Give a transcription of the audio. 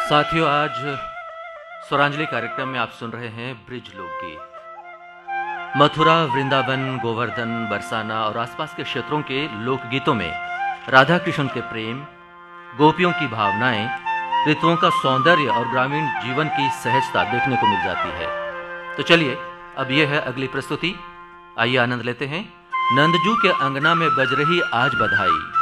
साथियों, आज स्वरांजलि कार्यक्रम में आप सुन रहे हैं ब्रिज लोकगीत। मथुरा, वृंदावन, गोवर्धन, बरसाना और आसपास के क्षेत्रों के लोकगीतों में राधा कृष्ण के प्रेम, गोपियों की भावनाएं, ऋतुओं का सौंदर्य और ग्रामीण जीवन की सहजता देखने को मिल जाती है। तो चलिए, अब यह है अगली प्रस्तुति। आइए आनंद लेते हैं। नंदजू के अंगना में बज रही आज बधाई।